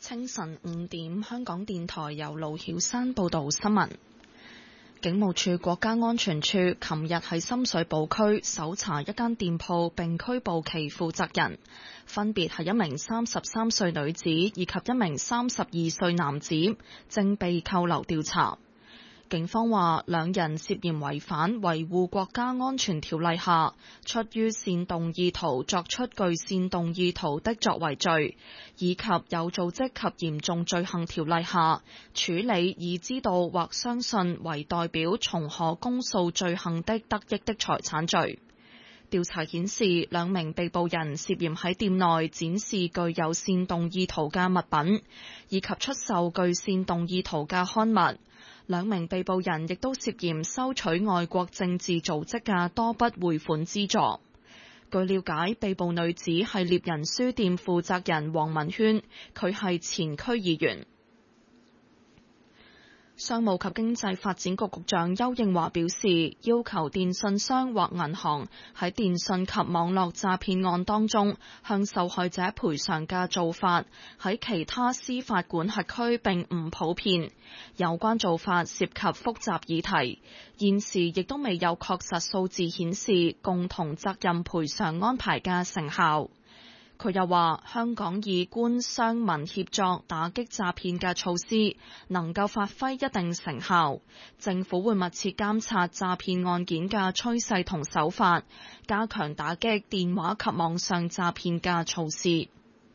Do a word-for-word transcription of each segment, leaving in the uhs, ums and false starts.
清晨五點，香港電台由盧曉山報道新聞。警務處國家安全處琴日喺深水埗區搜查一間店鋪，並拘捕其負責人，分別係一名三十三歲女子以及一名三十二歲男子，正被扣留調查。警方話，兩人涉嫌違反維護國家安全條例下出於煽動意圖作出具煽動意圖的作為罪，以及有組織及嚴重罪行條例下處理以知道或相信為代表從可公訴罪行的得益的財產罪。調查顯示，兩名被捕人涉嫌喺店內展示具有煽動意圖嘅物品，以及出售具煽動意圖嘅刊物。兩名被捕人亦都涉嫌收取外國政治組織嘅多筆匯款資助。據了解，被捕女子係獵人書店負責人黃文軒，佢係前區議員。商務及經濟發展局局長邱應華表示，要求電信商或銀行喺電信及網絡詐騙案當中向受害者賠償嘅做法，喺其他司法管轄區並唔普遍。有關做法涉及複雜議題，現時亦都未有確實數字顯示共同責任賠償安排嘅成效。佢又話，香港以官商民協作打擊詐騙嘅措施能夠發揮一定成效，政府會密切監察詐騙案件嘅趨勢同手法，加強打擊電話及網上詐騙嘅措施。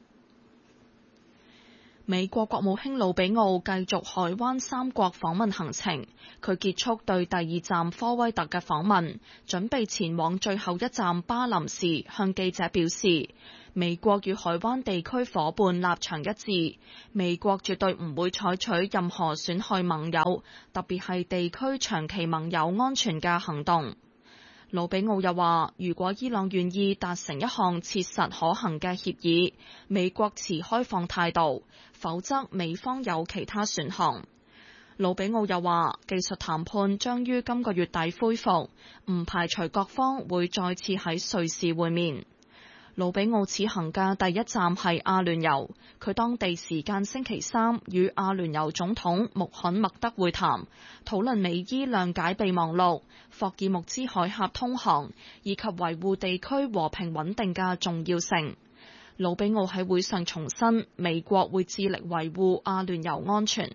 美國國務卿魯比奧繼續海灣三國訪問行程，佢結束對第二站科威特嘅訪問，準備前往最後一站巴林時，向記者表示，美國與海灣地區夥伴立場一致，美國絕對唔會採取任何損害盟友，特別係地區長期盟友安全嘅行動。魯比奧又話，如果伊朗願意達成一項切實可行嘅協議，美國持開放態度，否則美方有其他選項。魯比奧又話，技術談判將於今個月底恢復，唔排除各方會再次喺瑞士會面。魯比奧此行嘅第一站係阿聯酋，佢當地時間星期三與阿聯酋總統穆罕默德會談，討論美伊諒解備忘錄、霍爾木茲海峽通航以及維護地區和平穩定嘅重要性。魯比奧喺會上重申，美國會致力維護阿聯酋安全。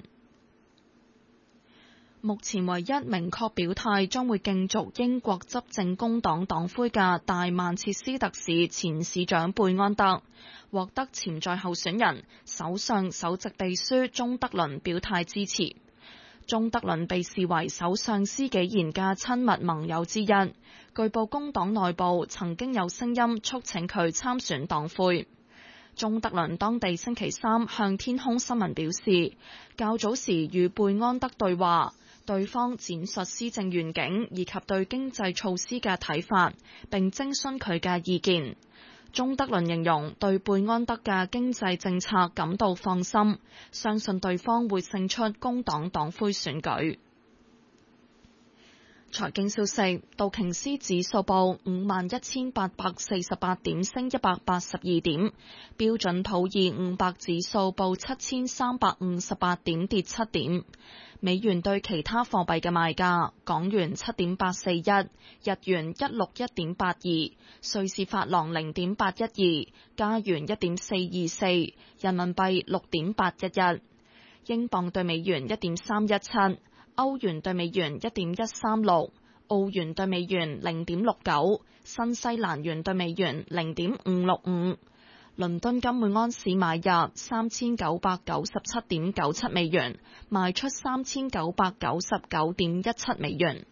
目前唯一明確表態將會競逐英國執政工黨黨魁嘅大曼徹斯特市前市長貝安德，獲得潛在候選人首相首席秘書鍾德倫表態支持。鍾德倫被視為首相施紀賢嘅親密盟友之一，據報工黨內部曾經有聲音促請佢參選黨魁。鍾德倫當地星期三向天空新聞表示，較早時與貝安德對話，對方展述施政願景以及對經濟措施嘅睇法，並徵詢佢嘅意見。鍾德倫形容對貝安德嘅經濟政策感到放心，相信對方會勝出工黨黨魁選舉。財經消息，道瓊斯指數報五萬一千八百四十八點，升一百八十二點；標準普爾五百指數報七千三百五十八點，跌七點。美元對其他貨幣嘅賣價：港元七點八四一，日元一六一點八二，瑞士法郎零點八一二，加元一點四二四，人民幣六點八一一，英鎊對美元一點三一七。歐元對美元一點一三六，澳元對美元零點六九，新西蘭元對美元零點五六五。倫敦金每安士買入三千九百九十七點九七美元，賣出三千九百九十九點一七美元。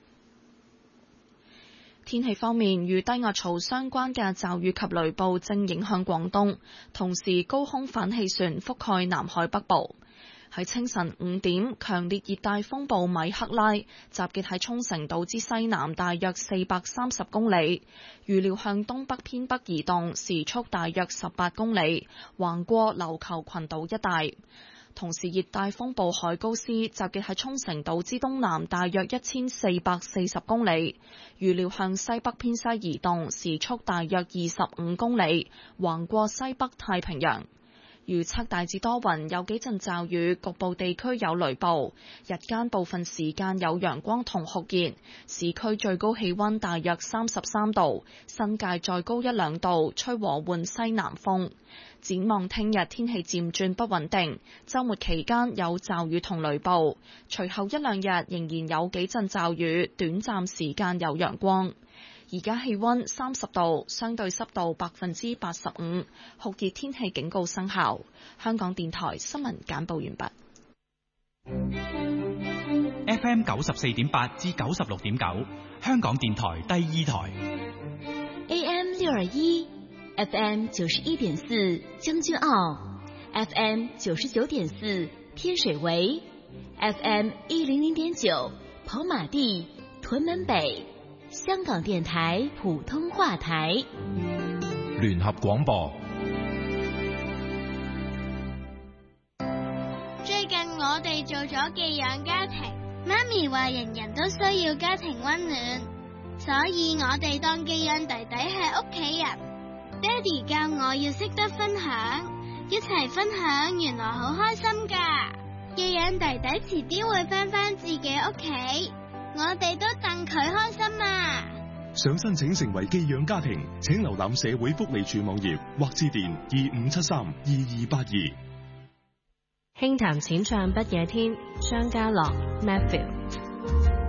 天氣方面，與低壓槽相關嘅驟雨及雷暴正影響廣東，同時高空反氣旋覆蓋南海北部。喺清晨五點，強烈熱帶風暴米克拉集結喺沖繩島之西南大約四百三十公里，預料向東北偏北移動，時速大約十八公里，橫過琉球群島一帶。同時，熱帶風暴海高斯集結喺沖繩島之東南大約一千四百四十公里，預料向西北偏西移動，時速大約二十五公里，橫過西北太平洋。 預測大致多雲，有幾陣驟雨，局部地區有雷暴。日間部分時間有陽光同酷熱，市區最高氣溫大約三十三度，新界再高一兩度，吹和緩西南風。展望聽日天氣漸轉不穩定，週末期間有驟雨同雷暴，隨後一兩日仍然有幾陣驟雨，短暫時間有陽光。而家氣溫三十度，相對濕度百分之八十五，酷熱天氣警告生效。香港電台新聞簡報完畢。 F M 九十四點八至九十六點九，香港電台第二台。 A M 六二一，F M 九十一點四將軍澳 ，F M 九十九點四天水圍 ，F M 一零零點九跑馬地屯門北。香港電台普通話台聯合廣播。 最近我哋做咗寄養家庭，媽咪話人人都需要家庭溫暖，所以我哋當寄養弟弟係屋企人。爹哋教我要識得分享，一齊分享原來好開心噶。寄養弟弟遲啲會返返自己屋企，我哋都戥佢開心啊！ 想申請成為寄養家庭，請瀏覽社會福利署網頁或致電二五七三二二八二。 輕談淺唱不夜天，張家樂 Matthew。